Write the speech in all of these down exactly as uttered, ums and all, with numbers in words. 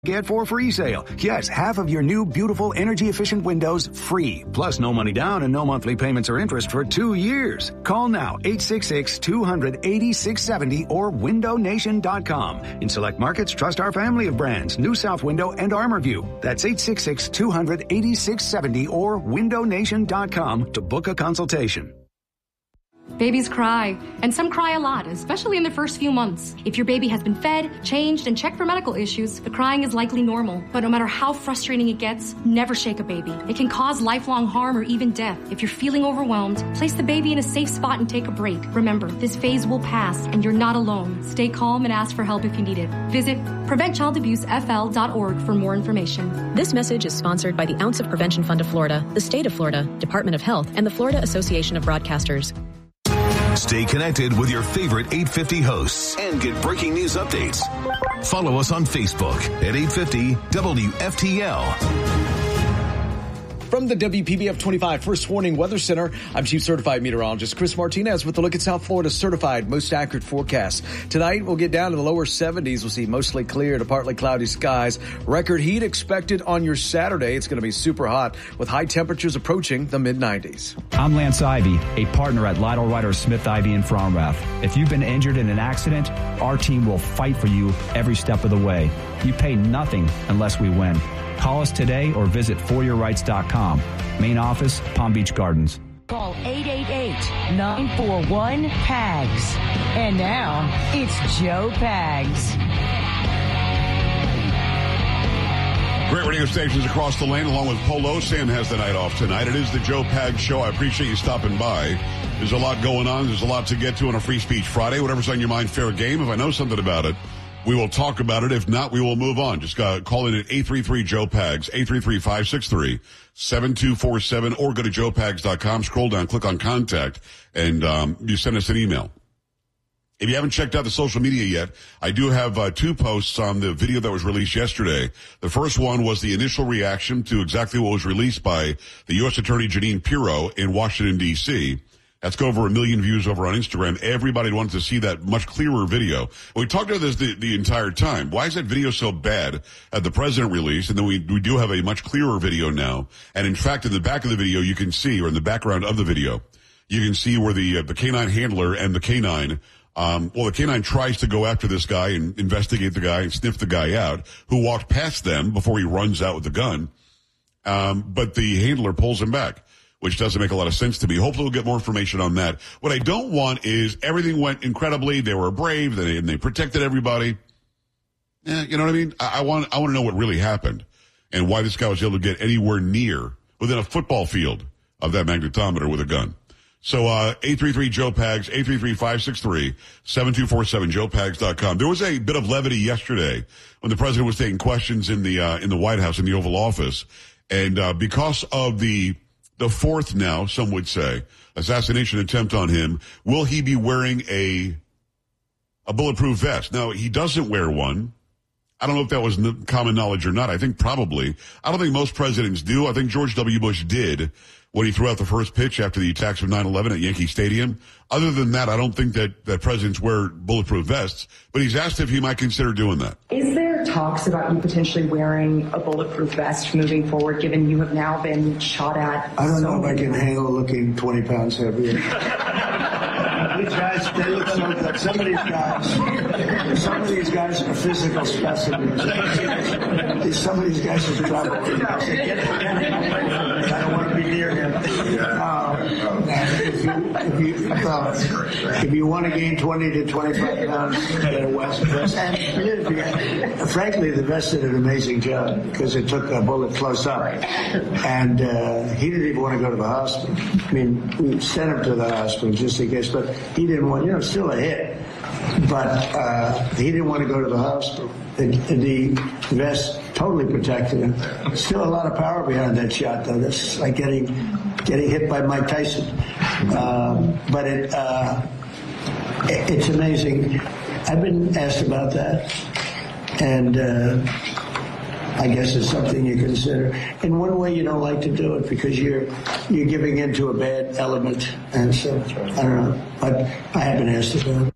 Get for free sale. Yes, half of your new beautiful energy-efficient windows free. Plus no money down and no monthly payments or interest for two years. Call now, eight six six, two hundred, eighty-six seventy or window nation dot com. In select markets, trust our family of brands, New South Window and ArmorView. That's eight six six, two hundred, eighty-six seventy or window nation dot com to book a consultation. Babies cry, and some cry a lot, especially in the first few months. If your baby has been fed, changed, and checked for medical issues, the crying is likely normal. But no matter how frustrating it gets, never shake a baby. It can cause lifelong harm or even death. If you're feeling overwhelmed, place the baby in a safe spot and take a break. Remember, this phase will pass, and you're not alone. Stay calm and ask for help if you need it. Visit prevent child abuse f l dot org for more information. This message is sponsored by the Ounce of Prevention Fund of Florida, the State of Florida, Department of Health, and the Florida Association of Broadcasters. Stay connected with your favorite eight fifty hosts and get breaking news updates. Follow us on Facebook at eight fifty W F T L. From the W P B F twenty-five First Warning Weather Center, I'm Chief Certified Meteorologist Chris Martinez with a look at South Florida's certified most accurate forecast. Tonight, we'll get down to the lower seventies. We'll see mostly clear to partly cloudy skies. Record heat expected on your Saturday. It's going to be super hot with high temperatures approaching the mid nineties. I'm Lance Ivy, a partner at Lytle Ryder Smith Ivy in Fromrath. If you've been injured in an accident, our team will fight for you every step of the way. You pay nothing unless we win. Call us today or visit for your rights dot com. Main office, Palm Beach Gardens. Call eight eight eight, nine four one, P A G S. And now, it's Joe Pags. Great radio stations across the land, along with Polo. Sam has the night off tonight. It is the Joe Pags Show. I appreciate you stopping by. There's a lot going on. There's a lot to get to on a Free Speech Friday. Whatever's on your mind, fair game. If I know something about it, we will talk about it. If not, we will move on. Just uh, call in at eight three three, Joe Pags, eight three three, five six three, seven two four seven, or go to joe pags dot com, scroll down, click on contact, and um, you send us an email. If you haven't checked out the social media yet, I do have uh, two posts on the video that was released yesterday. The first one was the initial reaction to exactly what was released by the U S Attorney Jeanine Pirro in Washington, D C That's got over a million views over on Instagram. Everybody wanted to see that much clearer video. We talked about this the, the entire time. Why is that video so bad at the president release? And then we, we do have a much clearer video now. And in fact, in the back of the video, you can see, or in the background of the video, you can see where the, uh, the canine handler and the canine, um, well, the canine tries to go after this guy and investigate the guy and sniff the guy out who walked past them before he runs out with the gun. Um, but the handler pulls him back, which doesn't make a lot of sense to me. Hopefully we'll get more information on that. What I don't want is everything went incredibly. They were brave they, and they protected everybody. Yeah, you know what I mean? I, I want, I want to know what really happened and why this guy was able to get anywhere near within a football field of that magnetometer with a gun. So, uh, eight three three, Joe Pags, eight three three, five six three, seven two four seven, joe pags dot com. There was a bit of levity yesterday when the president was taking questions in the, uh, in the White House, in the Oval Office. And, uh, because of the, the fourth now, some would say, assassination attempt on him, will he be wearing a, a bulletproof vest? Now, he doesn't wear one. I don't know if that was common knowledge or not. I think probably. I don't think most presidents do. I think George W. Bush did when he threw out the first pitch after the attacks of nine eleven at Yankee Stadium. Other than that, I don't think that, that presidents wear bulletproof vests, but he's asked if he might consider doing that. Is there talks about you potentially wearing a bulletproof vest moving forward, given you have now been shot at? I don't so know if I can handle looking twenty pounds heavier. These guys, they look so good. Some of these guys, some of these guys are physical specimens. Some of these guys are trouble. I don't want to be near him. Uh, if, you, if, you, uh, if you want to gain twenty to twenty-five pounds, get a West vest. And frankly, the vest did an amazing job because it took a bullet close up. And uh, he didn't even want to go to the hospital. I mean, we sent him to the hospital just in case, but he didn't want, you know, still a hit. But uh, he didn't want to go to the hospital. The, the vest totally protected him. Still a lot of power behind that shot, though. That's like getting getting hit by Mike Tyson. Um, but it, uh, it it's amazing. I've been asked about that, and uh, I guess it's something you consider. In one way, you don't like to do it because you're you're giving into a bad element, and so I don't know. But I have been asked about it.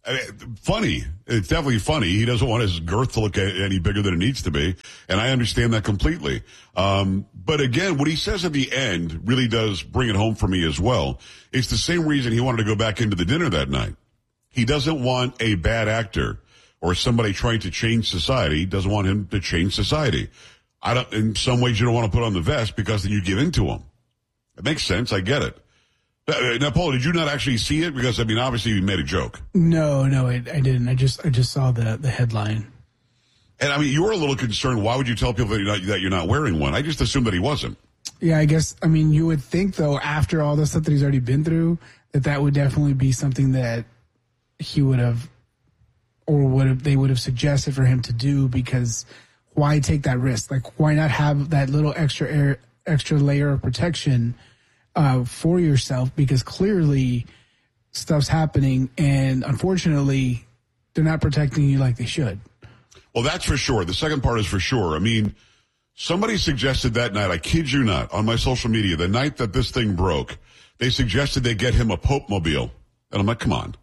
I mean, funny. It's definitely funny. He doesn't want his girth to look any bigger than it needs to be, and I understand that completely. Um, but again, what he says at the end really does bring it home for me as well. It's the same reason he wanted to go back into the dinner that night. He doesn't want a bad actor or somebody trying to change society. He doesn't want him to change society. I don't. In some ways, you don't want to put on the vest because then you give in to him. It makes sense. I get it. Now, Paul, did you not actually see it? Because, I mean, obviously you made a joke. No, no, I, I didn't. I just I just saw the, the headline. And, I mean, you were a little concerned. Why would you tell people that you're, not, that you're not wearing one? I just assumed that he wasn't. Yeah, I guess, I mean, you would think, though, after all the stuff that he's already been through, that that would definitely be something that he would have, or would have, they would have suggested for him to do, because why take that risk? Like, why not have that little extra air, extra layer of protection Uh, for yourself, because clearly stuff's happening, and unfortunately they're not protecting you like they should. Well, that's for sure. The second part is for sure. I mean, somebody suggested that night, I kid you not, on my social media, the night that this thing broke, they suggested they get him a Pope mobile. And I'm like, come on.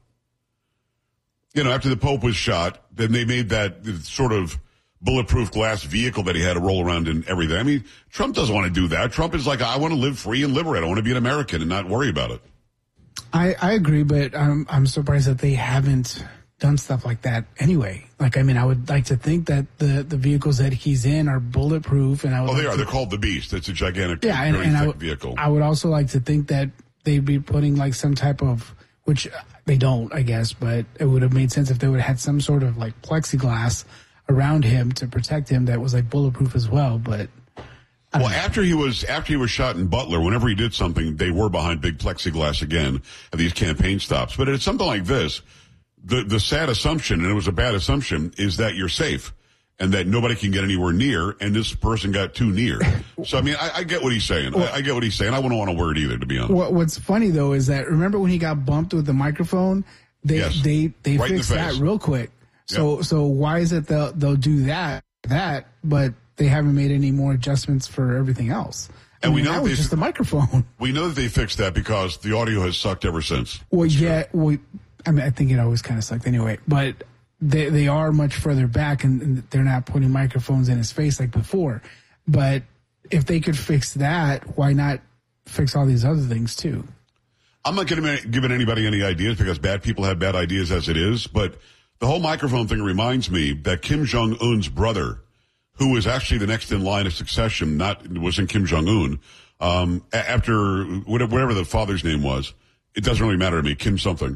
You know, after the Pope was shot, then they made that sort of bulletproof glass vehicle that he had to roll around in everything. I mean, Trump doesn't want to do that. Trump is like, I want to live free and liberate. I want to be an American and not worry about it. I, I agree, but I'm, I'm surprised that they haven't done stuff like that anyway. Like, I mean, I would like to think that the, the vehicles that he's in are bulletproof. And I would oh, they like are. To, They're called the Beast. It's a gigantic, yeah, and, very and thick I w- vehicle. I would also like to think that they'd be putting like some type of, which they don't, I guess, but it would have made sense if they would have had some sort of like plexiglass around him to protect him that was like bulletproof as well. But well, after he was after he was shot in Butler, whenever he did something, they were behind big plexiglass again at these campaign stops. But it's something like this. The the sad assumption, and it was a bad assumption, is that you're safe and that nobody can get anywhere near, and this person got too near. So, I mean, I, I get what he's saying. Well, I, I get what he's saying. I wouldn't want to wear it either, to be honest. What, what's funny, though, is that remember when he got bumped with the microphone? They yes. they, they right fixed the that real quick. So yep. so why is it they'll, they'll do that, that, but they haven't made any more adjustments for everything else? And I mean, we know that was just the microphone. We know that they fixed that because the audio has sucked ever since. Well, yeah, well, I mean, I think it always kind of sucked anyway, but they they are much further back, and, and they're not putting microphones in his face like before. But if they could fix that, why not fix all these other things too? I'm not giving, giving anybody any ideas because bad people have bad ideas as it is, but the whole microphone thing reminds me that Kim Jong-un's brother, who was actually the next in line of succession, not wasn't Kim Jong-un, um, after whatever the father's name was, it doesn't really matter to me, Kim something,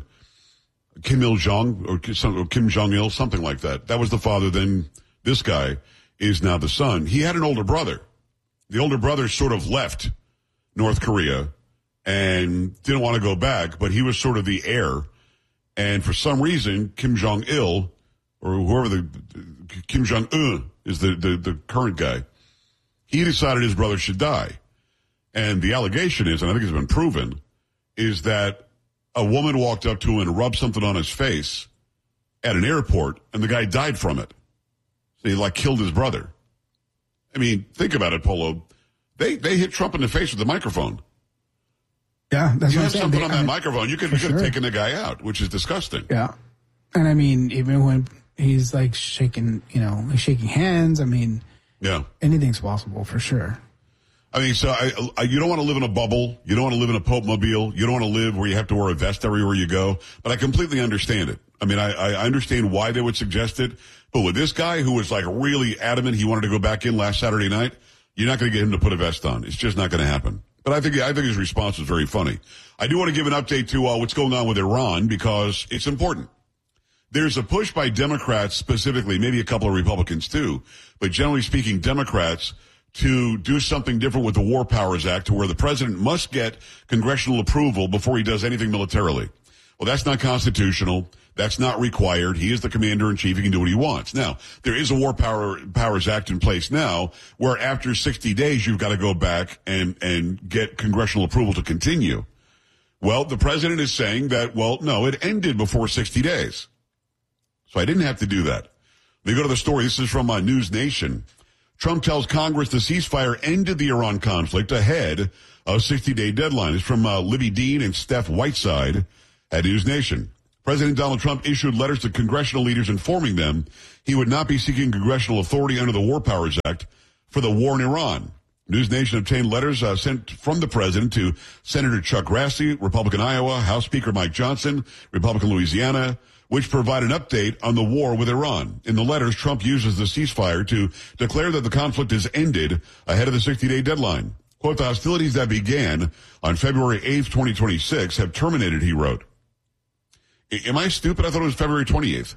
Kim Il-jong or Kim Jong-il, something like that. That was the father. Then this guy is now the son. He had an older brother. The older brother sort of left North Korea and didn't want to go back, but he was sort of the heir. And for some reason, Kim Jong-il, or whoever the, Kim Jong-un is the, the, the current guy, he decided his brother should die. And the allegation is, and I think it's been proven, is that a woman walked up to him and rubbed something on his face at an airport, and the guy died from it. So he, like, killed his brother. I mean, think about it, Polo. They they hit Trump in the face with the microphone. Yeah, that's you what have I'm something they, on that I mean, microphone. You could, you could sure. have taken the guy out, which is disgusting. Yeah. And I mean, even when he's like shaking, you know, like shaking hands, I mean, yeah, anything's possible for sure. I mean, so I, I, you don't want to live in a bubble. You don't want to live in a Pope mobile. You don't want to live where you have to wear a vest everywhere you go. But I completely understand it. I mean, I, I understand why they would suggest it. But with this guy who was like really adamant he wanted to go back in last Saturday night, you're not going to get him to put a vest on. It's just not going to happen. But I think I think his response was very funny. I do want to give an update to uh, what's going on with Iran because it's important. There's a push by Democrats specifically, maybe a couple of Republicans too, but generally speaking, Democrats to do something different with the War Powers Act to where the president must get congressional approval before he does anything militarily. Well, that's not constitutional. That's not required. He is the commander-in-chief. He can do what he wants. Now, there is a War Power, Powers Act in place now where after sixty days you've got to go back and, and get congressional approval to continue. Well, the president is saying that, well, no, it ended before sixty days. So I didn't have to do that. Let me go to the story. This is from uh, News Nation. Trump tells Congress the ceasefire ended the Iran conflict ahead of sixty-day deadline. It's from uh, Libby Dean and Steph Whiteside at News Nation. President Donald Trump issued letters to congressional leaders informing them he would not be seeking congressional authority under the War Powers Act for the war in Iran. News Nation obtained letters uh, sent from the president to Senator Chuck Grassley, Republican Iowa, House Speaker Mike Johnson, Republican Louisiana, which provide an update on the war with Iran. In the letters, Trump uses the ceasefire to declare that the conflict is ended ahead of the sixty-day deadline. Quote, the hostilities that began on February eighth, twenty twenty-six have terminated, he wrote. Am I stupid? I thought it was February twenty-eighth.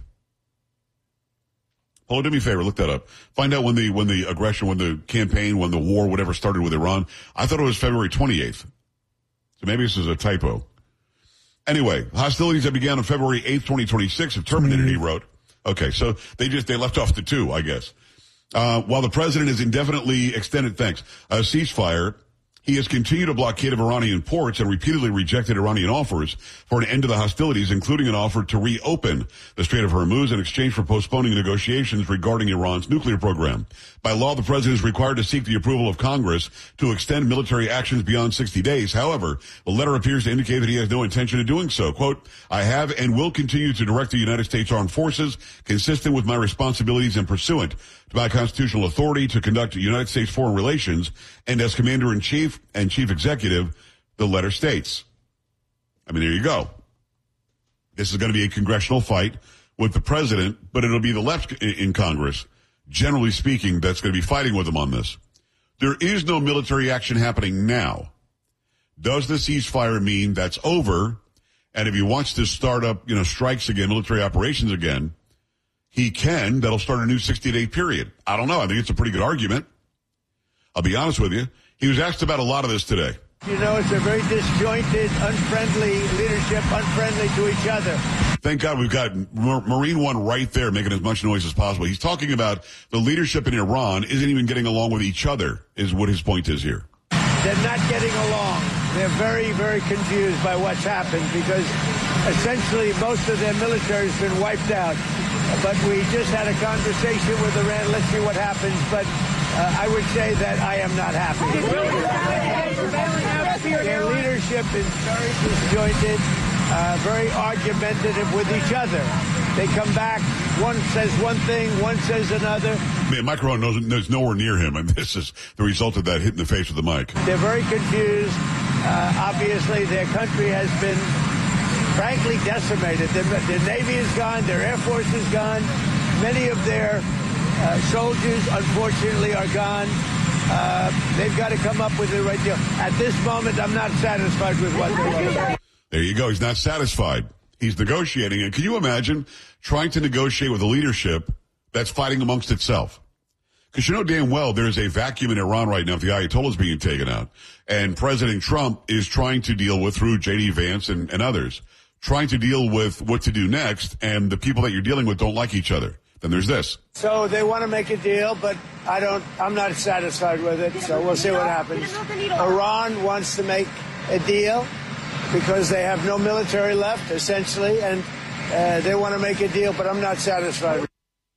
Oh, do me a favor, look that up. Find out when the when the aggression, when the campaign, when the war, whatever started with Iran. I thought it was February twenty-eighth. So maybe this is a typo. Anyway, hostilities that began on February eighth, twenty twenty-six have terminated, he wrote. Okay, so they just, they left off the two, I guess. Uh, while the president has indefinitely extended, thanks, a ceasefire, he has continued a blockade of Iranian ports and repeatedly rejected Iranian offers for an end to the hostilities, including an offer to reopen the Strait of Hormuz in exchange for postponing negotiations regarding Iran's nuclear program. By law, the president is required to seek the approval of Congress to extend military actions beyond sixty days. However, the letter appears to indicate that he has no intention of doing so. Quote, I have and will continue to direct the United States Armed Forces consistent with my responsibilities and pursuant to my constitutional authority to conduct United States foreign relations, and as Commander-in-Chief and Chief Executive, the letter states. I mean, there you go. This is going to be a congressional fight with the president, but it'll be the left in Congress, generally speaking, that's going to be fighting with him on this. There is no military action happening now. Does the ceasefire mean that's over? And if he wants to start up, you know, strikes again, military operations again, he can. That'll start a new sixty-day period. I don't know. I think it's a pretty good argument. I'll be honest with you. He was asked about a lot of this today. You know, it's a very disjointed, unfriendly leadership, unfriendly to each other. Thank God we've got Marine One right there making as much noise as possible. He's talking about the leadership in Iran isn't even getting along with each other, is what his point is here. They're not getting along. They're very, very confused by what's happened because essentially most of their military has been wiped out. But we just had a conversation with Iran. Let's see what happens. But uh, I would say that I am not happy. Their leadership is very disjointed, uh, very argumentative with each other. They come back, one says one thing, one says another. Man, Mike Rowan knows, knows nowhere near him, and this is the result of that hit in the face with the mic. They're very confused. Uh, obviously, their country has been frankly decimated. Their, their Navy is gone. Their Air Force is gone. Many of their uh, soldiers, unfortunately, are gone. Uh, they've got to come up with the right deal. At this moment, I'm not satisfied with what they're doing. There you go. He's not satisfied. He's negotiating. And can you imagine trying to negotiate with a leadership that's fighting amongst itself? Because you know damn well there's a vacuum in Iran right now if the Ayatollah is being taken out. And President Trump is trying to deal with, through J D Vance and, and others, trying to deal with what to do next, and the people that you're dealing with don't like each other. Then there's this. So they want to make a deal, but I don't, I'm not satisfied with it, so we'll see what happens. Iran wants to make a deal because they have no military left, essentially, and uh, they want to make a deal, but I'm not satisfied.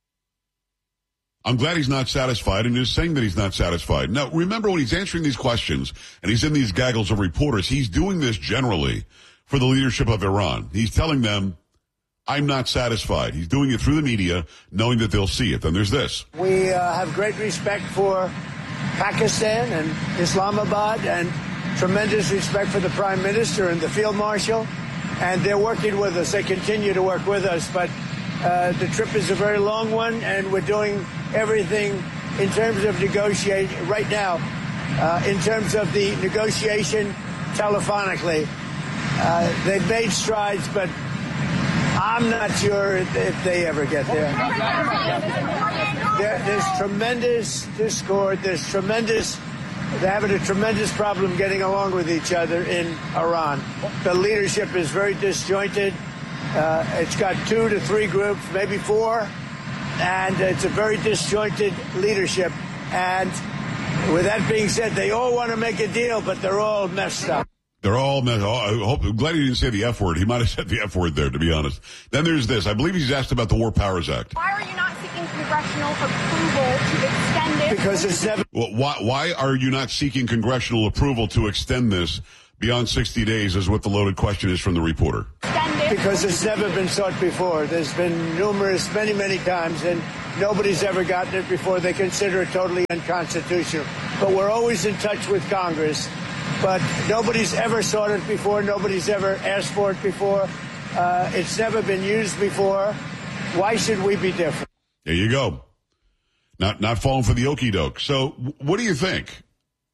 I'm glad he's not satisfied, and he's saying that he's not satisfied. Now, remember when he's answering these questions, and he's in these gaggles of reporters, he's doing this generally for the leadership of Iran. He's telling them, I'm not satisfied. He's doing it through the media, knowing that they'll see it. Then there's this. We uh, have great respect for Pakistan and Islamabad, and tremendous respect for the Prime Minister and the Field Marshal, and they're working with us. They continue to work with us, but uh, the trip is a very long one, and we're doing everything in terms of negotiating right now, uh, in terms of the negotiation telephonically. Uh, they've made strides, but I'm not sure if they ever get there. there. There's tremendous discord. There's tremendous, they're having a tremendous problem getting along with each other in Iran. The leadership is very disjointed. Uh, it's got two to three groups, maybe four, and it's a very disjointed leadership. And with that being said, they all want to make a deal, but they're all messed up. They're all, I hope, I'm glad he didn't say the F word. He might have said the F word there, to be honest. Then there's this. I believe he's asked about the War Powers Act. Why are you not seeking congressional approval to extend it? Because it's never... Well, why, why are you not seeking congressional approval to extend this beyond sixty days is what the loaded question is from the reporter. Extend it because it's never been sought before. There's been numerous, many, many times, and nobody's ever gotten it before. They consider it totally unconstitutional. But we're always in touch with Congress. But nobody's ever sought it before. Nobody's ever asked for it before. Uh, it's never been used before. Why should we be different? There you go. Not not falling for the okie doke. So what do you think?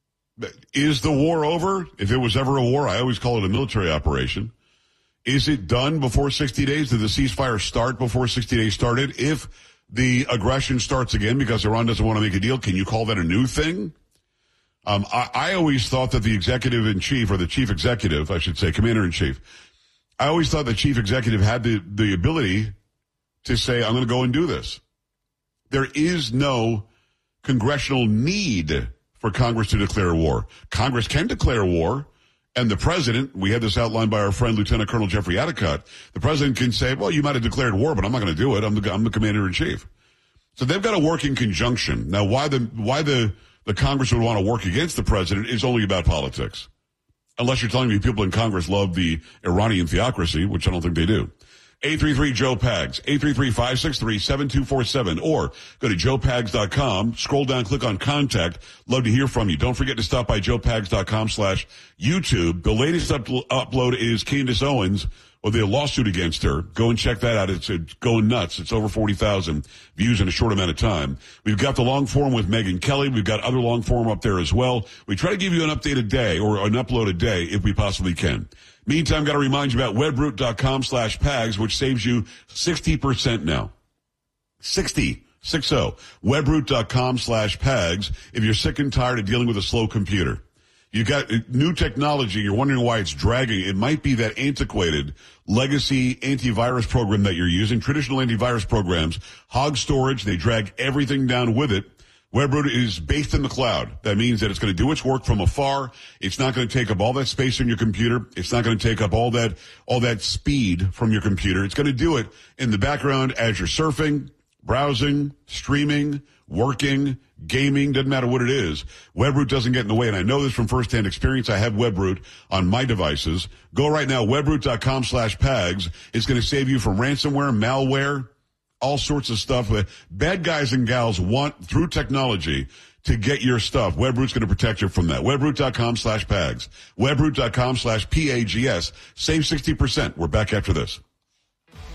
Is the war over? If it was ever a war, I always call it a military operation. Is it done before sixty days? Did the ceasefire start before sixty days started? If the aggression starts again because Iran doesn't want to make a deal, can you call that a new thing? Um, I, I always thought that the executive in chief, or the chief executive, I should say, commander in chief, I always thought the chief executive had the, the ability to say, I'm going to go and do this. There is no congressional need for Congress to declare war. Congress can declare war, and the president, we had this outlined by our friend Lieutenant Colonel Jeffrey Adicott, the president can say, well, you might have declared war, but I'm not going to do it. I'm the, I'm the commander in chief. So they've got to work in conjunction. Now, why the, why the, the Congress would want to work against the president is only about politics. Unless you're telling me people in Congress love the Iranian theocracy, which I don't think they do. eight three three Joe Pags, eight three three, five six three, seven two four seven, or go to joe pags dot com, scroll down, click on contact. Love to hear from you. Don't forget to stop by joe pags dot com slash YouTube. The latest up- upload is Candace Owens with the lawsuit against her. Go and check that out. It's, it's going nuts. It's over forty thousand views in a short amount of time. We've got the long form with Megyn Kelly. We've got other long form up there as well. We try to give you an update a day, or an upload a day if we possibly can. Meantime, got to remind you about webroot dot com slash pags, which saves you sixty percent now. sixty. six oh. webroot dot com slash pags if you're sick and tired of dealing with a slow computer. You got new technology. You're wondering why it's dragging. It might be that antiquated legacy antivirus program that you're using. Traditional antivirus programs hog storage. They drag everything down with it. Webroot is based in the cloud. That means that it's going to do its work from afar. It's not going to take up all that space on your computer. It's not going to take up all that, all that speed from your computer. It's going to do it in the background as you're surfing, browsing, streaming, working, gaming, doesn't matter what it is. Webroot doesn't get in the way, and I know this from firsthand experience. I have Webroot on my devices. Go right now, webroot dot com slash pags. It's going to save you from ransomware, malware, all sorts of stuff. Bad guys and gals want, through technology, to get your stuff. Webroot's going to protect you from that. webroot dot com slash pags. webroot dot com slash P A G S. Save sixty percent. We're back after this.